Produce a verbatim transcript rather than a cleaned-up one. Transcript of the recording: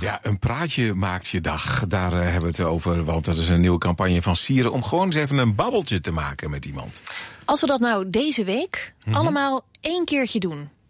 Ja, een praatje maakt je dag. Daar uh, hebben we het over, want dat is een nieuwe campagne van Sieren om gewoon eens even een babbeltje te maken met iemand. Als we dat nou deze week mm-hmm. allemaal één keertje doen.